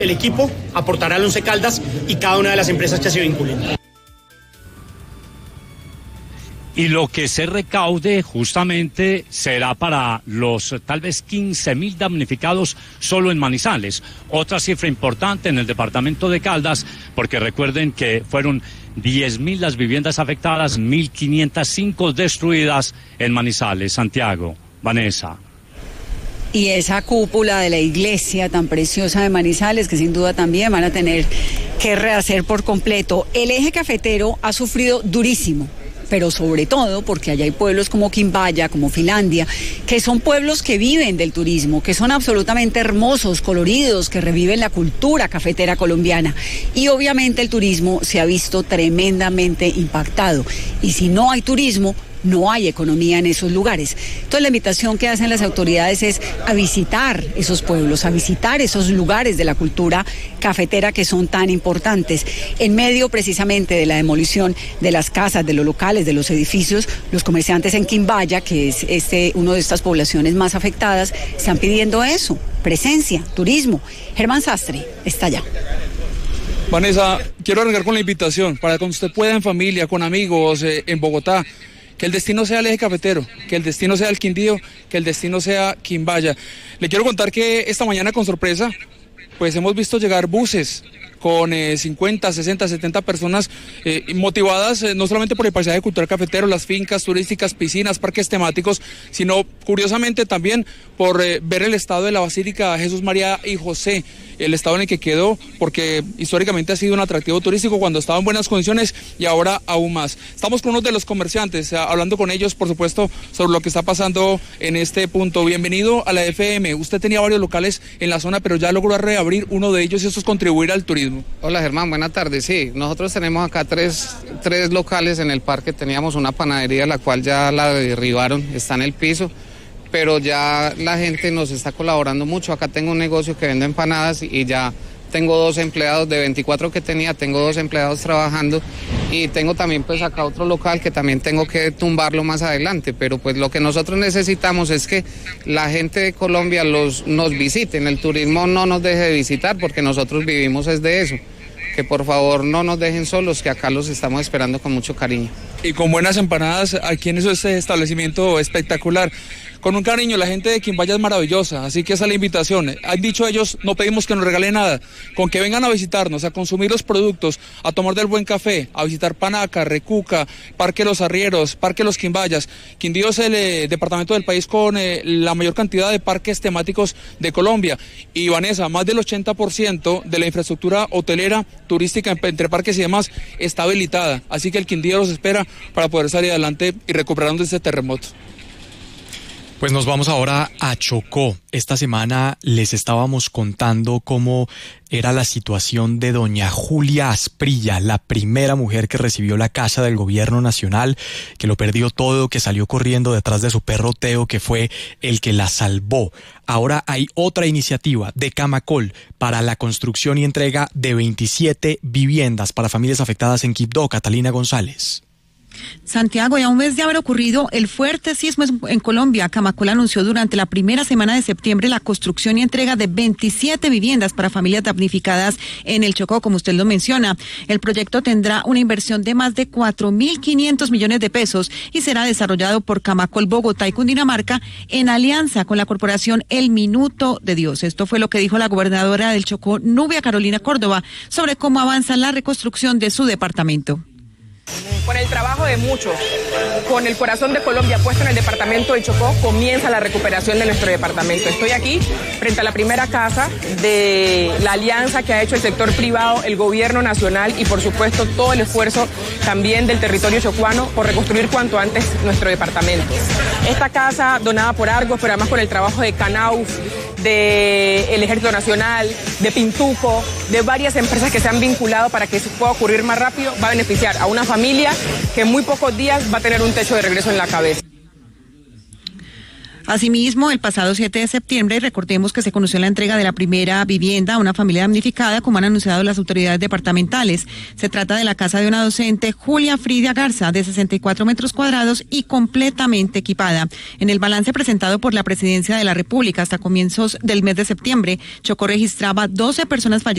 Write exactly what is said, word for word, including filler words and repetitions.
El equipo aportará al Once Caldas y cada una de las empresas que se vinculen. Y lo que se recaude justamente será para los tal vez quince mil damnificados solo en Manizales. Otra cifra importante en el departamento de Caldas, porque recuerden que fueron diez mil las viviendas afectadas, mil quinientas cinco destruidas en Manizales. Santiago, Vanessa. Y esa cúpula de la iglesia tan preciosa de Manizales, que sin duda también van a tener que rehacer por completo. El eje cafetero ha sufrido durísimo, pero sobre todo porque allá hay pueblos como Quimbaya, como Finlandia, que son pueblos que viven del turismo, que son absolutamente hermosos, coloridos, que reviven la cultura cafetera colombiana. Y obviamente el turismo se ha visto tremendamente impactado. Y si no hay turismo, no hay economía en esos lugares. Entonces la invitación que hacen las autoridades es a visitar esos pueblos, a visitar esos lugares de la cultura cafetera que son tan importantes. En medio precisamente de la demolición de las casas, de los locales, de los edificios, los comerciantes en Quimbaya, que es este, uno de estas poblaciones más afectadas, están pidiendo eso, presencia, turismo. Germán Sastre está allá. Vanessa, quiero arrancar con la invitación para que usted pueda en familia, con amigos, eh, en Bogotá, que el destino sea el eje cafetero, que el destino sea el Quindío, que el destino sea Quimbaya. Le quiero contar que esta mañana con sorpresa, pues hemos visto llegar buses con eh, cincuenta, sesenta, setenta personas eh, motivadas eh, no solamente por el paisaje cultural cafetero, las fincas turísticas, piscinas, parques temáticos, sino curiosamente también por eh, ver el estado de la Basílica Jesús, María y José, el estado en el que quedó, porque históricamente ha sido un atractivo turístico cuando estaba en buenas condiciones y ahora aún más. Estamos con uno de los comerciantes, hablando con ellos, por supuesto, sobre lo que está pasando en este punto. Bienvenido a la F M. Usted tenía varios locales en la zona, pero ya logró reabrir uno de ellos y eso es contribuir al turismo. Hola Germán, buenas tardes. Sí, nosotros tenemos acá tres, tres locales en el parque. Teníamos una panadería, la cual ya la derribaron, está en el piso, pero ya la gente nos está colaborando mucho. Acá tengo un negocio que vende empanadas y ya tengo dos empleados, de veinticuatro que tenía, tengo dos empleados trabajando y tengo también pues acá otro local que también tengo que tumbarlo más adelante, pero pues lo que nosotros necesitamos es que la gente de Colombia los, nos visiten, el turismo no nos deje de visitar porque nosotros vivimos es de eso, que por favor no nos dejen solos, que acá los estamos esperando con mucho cariño. Y con buenas empanadas aquí en ese establecimiento espectacular. Con un cariño, la gente de Quimbaya es maravillosa, así que esa es la invitación. Han dicho ellos, no pedimos que nos regalen nada, con que vengan a visitarnos, a consumir los productos, a tomar del buen café, a visitar Panaca, Recuca, Parque Los Arrieros, Parque Los Quimbayas. Quindío es el eh, departamento del país con eh, la mayor cantidad de parques temáticos de Colombia. Y Vanessa, más del ochenta por ciento de la infraestructura hotelera, turística, entre parques y demás, está habilitada. Así que el Quindío los espera para poder salir adelante y recuperando este terremoto. Pues nos vamos ahora a Chocó. Esta semana les estábamos contando cómo era la situación de doña Julia Asprilla, la primera mujer que recibió la casa del gobierno nacional, que lo perdió todo, que salió corriendo detrás de su perro Teo, que fue el que la salvó. Ahora hay otra iniciativa de Camacol para la construcción y entrega de veintisiete viviendas para familias afectadas en Quibdó. Catalina González. Santiago, ya un mes de haber ocurrido el fuerte sismo en Colombia, Camacol anunció durante la primera semana de septiembre la construcción y entrega de veintisiete viviendas para familias damnificadas en el Chocó, como usted lo menciona. El proyecto tendrá una inversión de más de cuatro mil quinientos millones de pesos y será desarrollado por Camacol Bogotá y Cundinamarca en alianza con la corporación El Minuto de Dios. Esto fue lo que dijo la gobernadora del Chocó, Nubia Carolina Córdoba, sobre cómo avanza la reconstrucción de su departamento. Con el trabajo de muchos, con el corazón de Colombia puesto en el departamento del Chocó, comienza la recuperación de nuestro departamento. Estoy aquí frente a la primera casa de la alianza que ha hecho el sector privado, el gobierno nacional y por supuesto todo el esfuerzo también del territorio chocuano por reconstruir cuanto antes nuestro departamento. Esta casa donada por Argos, pero además por el trabajo de Canauf, del Ejército Nacional, de Pintuco, de varias empresas que se han vinculado para que eso pueda ocurrir más rápido, va a beneficiar a una familia que en muy pocos días va a tener un techo de regreso en la cabeza. Asimismo, el pasado siete de septiembre, recordemos que se conoció la entrega de la primera vivienda a una familia damnificada, como han anunciado las autoridades departamentales. Se trata de la casa de una docente, Julia Frida Garza, de sesenta y cuatro metros cuadrados y completamente equipada. En el balance presentado por la Presidencia de la República hasta comienzos del mes de septiembre, Chocó registraba doce personas fallecidas